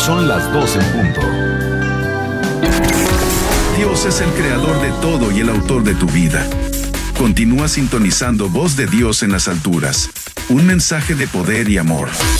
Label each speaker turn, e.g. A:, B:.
A: Son las 12 en punto.
B: Dios es el creador de todo y el autor de tu vida. Continúa sintonizando Voz de Dios en las alturas. Un mensaje de poder y amor.